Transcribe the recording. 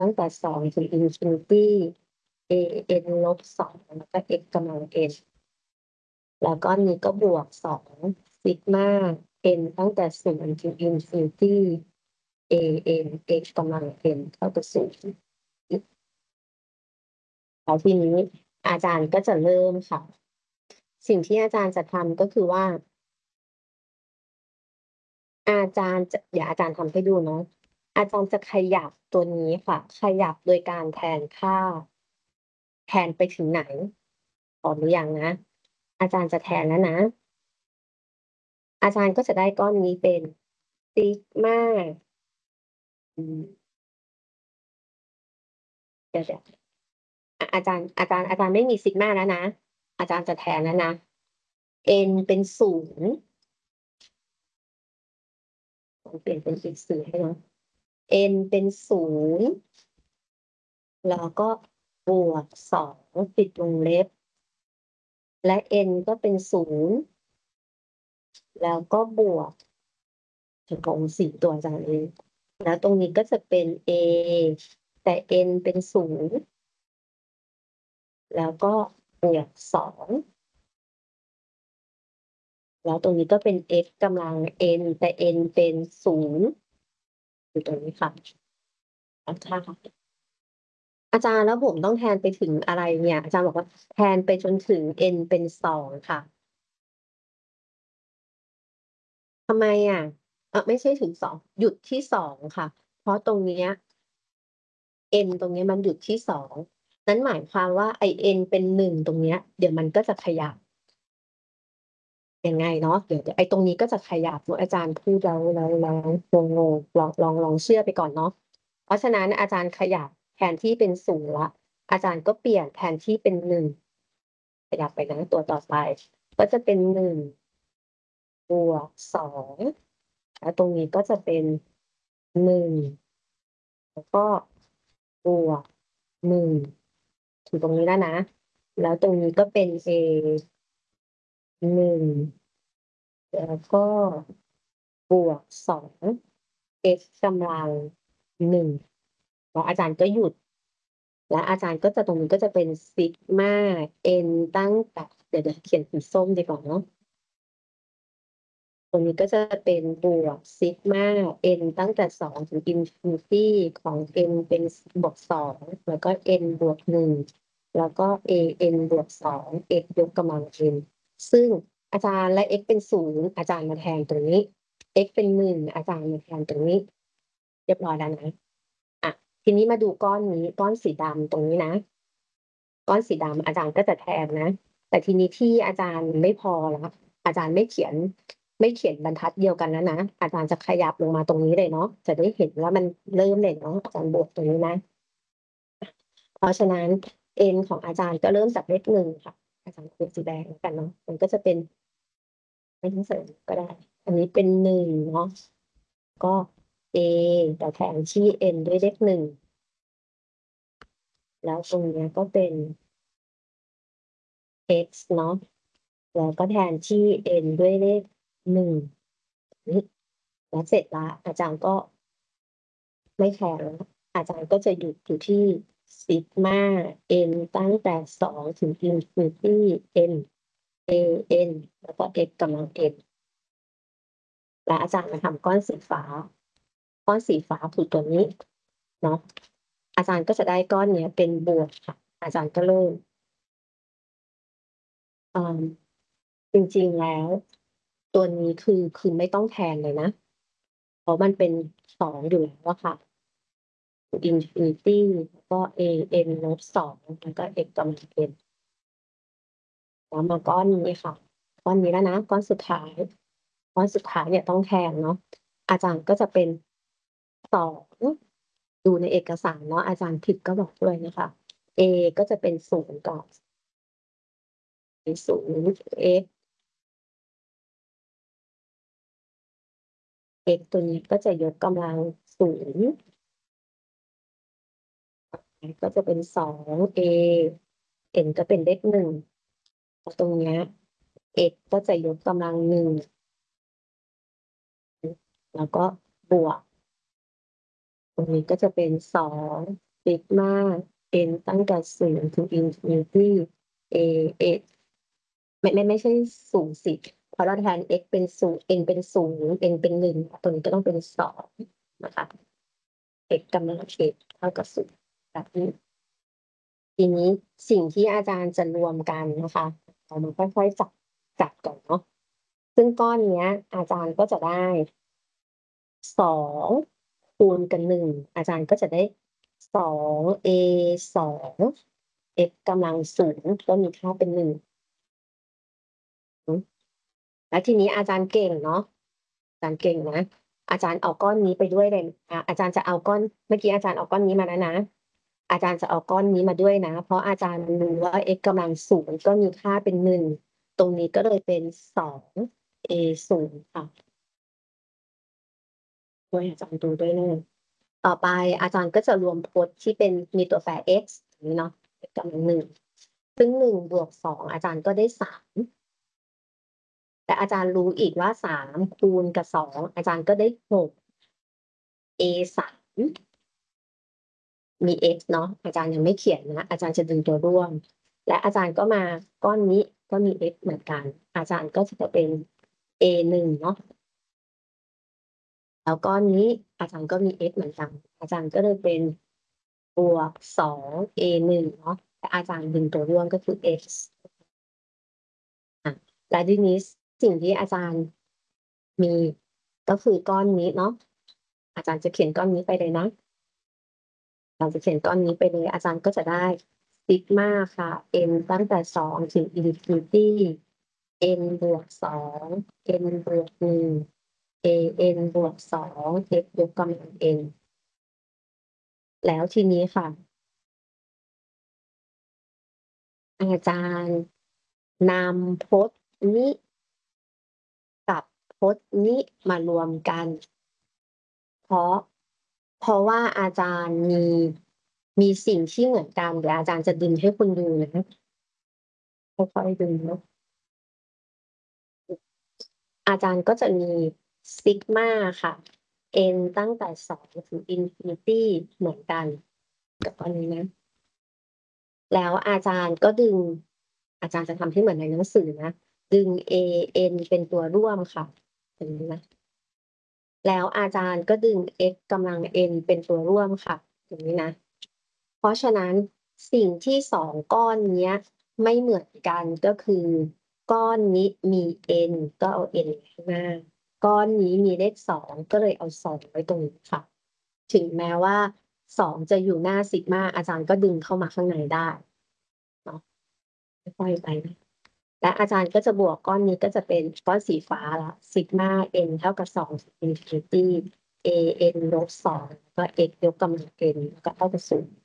ตั้งแต่2 ถึง infinity an ลบ2แล้วก็ x กำลัง n แล้วก็นี้ก็บวก2ซิกมาn ตั้งแต่0 ถึง infinity an x กำลัง n เท่ากับ0แล้วทีนี้อาจารย์ก็จะเริ่มค่ะ สิ่งที่อาจารย์จะทำก็คือว่า อาจารย์จะเดี๋ยวอาจารย์ทำให้ดูเนาะอาจารย์จะขยับตัวนี้ค่ะ ขยับโดยการแทนค่า แทนไปถึงไหนพร้อมหรือยังนะ อาจารย์จะแทนแล้วนะ อาจารย์ก็จะได้ก้อนนี้เป็นซิกมาเดี๋ยวอาจารย์ไม่มีซิกมาแล้วนะ อาจารย์จะแทนแล้วนะ n เป็น0เปลี่ยนเป็นอีกสื่อให้เนาะ n เป็น0แล้วก็บวก2ปิดวงเล็บ และ n ก็เป็น0แล้วก็บวกถึงของ4ตัวอาจารย์เองแล้วตรงนี้ก็จะเป็น a แต่ n เป็น0แล้วก็บวก2แล้วตรงนี้ก็เป็น x กำลัง n แต่ n เป็น0อยู่ตรงนี้ค่ะอาจารย์แล้วผมต้องแทนไปถึงอะไรเนี่ย อาจารย์บอกว่าแทนไปจนถึง n เป็น2ค่ะทำไมอ่ะไม่ใช่ถึง2หยุดที่2ค่ะ เพราะตรงเนี้ย n ตรงนี้มันหยุดที่2นั้นหมายความว่าไอ n เป็น1ตรงเนี้ยเดี๋ยวมันก็จะขยับยังไงเนาะเดี๋ยวไอตรงนี้ก็จะขยับอาจารย์พูดแล้วงงลองเชื่อไปก่อนเนาะเพราะฉะนั้นอาจารย์ขยับแทนที่เป็น0ละอาจารย์ก็เปลี่ยนแทนที่เป็น1ขยับไปนะตัวต่อไปก็จะเป็น1บวก2แล้วตรงนี้ก็จะเป็น1แล้วก็บวก1ถึงตรงนี้แล้วนะแล้วตรงนี้ก็เป็น a 1แล้วก็บวก2 x กำลัง1แล้วอาจารย์ก็หยุดและอาจารย์ก็จะตรงนี้ก็จะเป็นซิกมา n ตั้งแต่เดี๋ยวเขียนสีส้มดีกว่าเนาะตรงนี้ก็จะเป็นบวกซิกมา n ตั้งแต่2 ถึง infinity ของ n เป็นบวก2แล้วก็ n บวก1แล้วก็ a n บวก2 x ยกกำลัง n ซึ่งอาจารย์และ x เป็น0อาจารย์มาแทนตรงนี้ x เป็น1อาจารย์มาแทนตรงนี้เรียบร้อยแล้วนะทีนี้มาดูก้อนนี้ก้อนสีดำตรงนี้นะก้อนสีดำอาจารย์ก็จะแทนนะแต่ทีนี้ที่อาจารย์ไม่พอแล้วอาจารย์ไม่เขียนบรรทัดเดียวกันแล้วนะอาจารย์จะขยับลงมาตรงนี้เลยเนาะจะได้เห็นว่ามันเริ่มเลยเนาะอาจารย์บวกตรงนี้นะเพราะฉะนั้น n ของอาจารย์ก็เริ่มจากเลข1ค่ะอาจารย์เป็นสีแดงกันเนาะมันก็จะเป็นไม่ต้องเสริมก็ได้อันนี้เป็น1เนาะก็ a แต่แทนที่ n ด้วยเลข1แล้วตรงนี้ก็เป็น x เนาะแล้วก็แทนที่ n ด้วยเลข1แล้วเสร็จละอาจารย์ก็ไม่แทนแล้วอาจารย์ก็จะหยุดอยู่ที่ซิกมา n ตั้งแต่2 ถึง infinity n a n แล้วก็ x กำลัง n และอาจารย์มาทำก้อนสีฟ้าคือตัวนี้เนาะอาจารย์ก็จะได้ก้อนนี้เป็นบวกค่ะอาจารย์ก็เริ่มจริงๆแล้วตัวนี้คือไม่ต้องแทนเลยนะเพราะมันเป็น2อยู่แล้วอะค่ะ infinity แล้วก็ a n ลบ2แล้วก็ x กำลัง n แล้วมาก้อนนี้ค่ะก้อนนี้แล้วนะก้อนสุดท้ายเนี่ยต้องแทนเนาะอาจารย์ก็จะเป็น2ดูในเอกสารเนาะอาจารย์ผิดก็บอกด้วยนะคะ a ก็จะเป็น0ก่อนเป็น0 x x ตัวนี้ก็จะยกกำลัง0ก็จะเป็น2 a n ก็เป็นเลข1ตรงเนี้ย x ก็จะยกกำลัง1แล้วก็บวกตรงนี้ก็จะเป็น2 ซิกมา n ตั้งแต่0 ถึง infinity a x ไม่ใช่0สิเพราะเราแทน x เป็น0 n เป็น0 n เป็น1ตัวนี้ก็ต้องเป็น2นะคะ x กำลัง x เท่ากับ0แบบนี้ทีนี้สิ่งที่อาจารย์จะรวมกันนะคะเรามาค่อยๆจับก่อนเนาะซึ่งก้อนเนี้ย อาจารย์ก็จะได้2คูณกัน1อาจารย์ก็จะได้2a 2 x กำลัง0ก็มีค่าเป็น1แล้วทีนี้อาจารย์เก่งเนาะอาจารย์เก่งนะอาจารย์เอาก้อนนี้ไปด้วยเลยอาจารย์จะเอาก้อนเมื่อกี้อาจารย์เอาก้อนนี้มาแล้วนะอาจารย์จะเอาก้อนนี้มาด้วยนะเพราะอาจารย์รู้ว่า x กำลัง0ก็มีค่าเป็น1ตรงนี้ก็เลยเป็น2a 0ค่ะช่วยอาจารย์ดูด้วยเลยต่อไปอาจารย์ก็จะรวมพจน์ที่เป็นมีตัวแปร x อย่างนี้เนาะ x กำลัง1ซึ่ง1บวก2อาจารย์ก็ได้3แต่อาจารย์รู้อีกว่า3คูณกับ2อาจารย์ก็ได้6 a 3มี x เนาะอาจารย์ยังไม่เขียนนะอาจารย์จะดึงตัวร่วมและอาจารย์ก็มาก้อนนี้ก็มี x เหมือนกันอาจารย์ก็จะเป็น a 1เนาะแล้วก้อนนี้อาจารย์ก็มี x เหมือนกันอาจารย์ก็เลยเป็นบวก2 a 1เนาะแต่อาจารย์ดึงตัวร่วมก็คือ x และทีนี้สิ่งที่อาจารย์มีก็คือก้อนนี้เนาะอาจารย์จะเขียนก้อนนี้ไปเลยนะอาจารย์จะเขียนก้อนนี้ไปเลยอาจารย์ก็จะได้ซิกมาค่ะ n ตั้งแต่2ถึง infinity n บวก2 n บวก1 a n บวก2 x ยกกำลัง n แล้วทีนี้ค่ะอาจารย์นำพจน์นี้กับพจน์นี้มารวมกันเพราะว่าอาจารย์มีสิ่งที่เหมือนกันเดี๋ยวอาจารย์จะดึงให้คุณดูนะค่อยๆดึงเนาะอาจารย์ก็จะมีซิกมาค่ะ n ตั้งแต่2ถึง infinity เหมือนกันกับอันนี้นะแล้วอาจารย์ก็ดึงอาจารย์จะทำให้เหมือนในหนังสือนะดึง a n เป็นตัวร่วมค่ะอย่างนี้นะแล้วอาจารย์ก็ดึง x กำลัง n เป็นตัวร่วมค่ะอย่างนี้นะ เพราะฉะนั้นสิ่งที่2ก้อนเนี้ยไม่เหมือนกันก็คือก้อนนี้มี n ก็เอา n ข้างหน้าก้อนนี้มีเลข2ก็เลยเอา2ไว้ตรงนี้ค่ะถึงแม้ว่า2จะอยู่หน้าซิกมาอาจารย์ก็ดึงเข้ามาข้างในได้เนาะค่อยๆไปนะและอาจารย์ก็จะบวกก้อนนี้ก็จะเป็นก้อนสีฟ้าละซิกมา n เท่ากับ2 infinity a n ลบ2แล้วก็ x ยกกำลัง n แล้วก็เท่ากับ0